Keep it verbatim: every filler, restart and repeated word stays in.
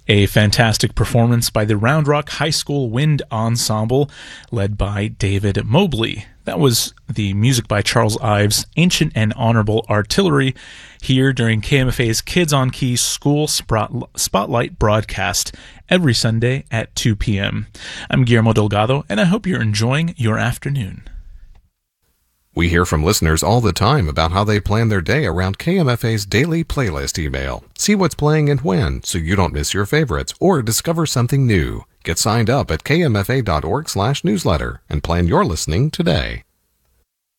A fantastic performance by the Round Rock High School Wind Ensemble, led by David Mobley. That was the music by Charles Ives' Ancient and Honorable Artillery, here during K M F A's Kids on Keys School Spotlight broadcast every Sunday at two p.m. I'm Guillermo Delgado, and I hope you're enjoying your afternoon. We hear from listeners all the time about how they plan their day around K M F A's daily playlist email. See what's playing and when, so you don't miss your favorites or discover something new. Get signed up at k m f a dot org slash newsletter and plan your listening today.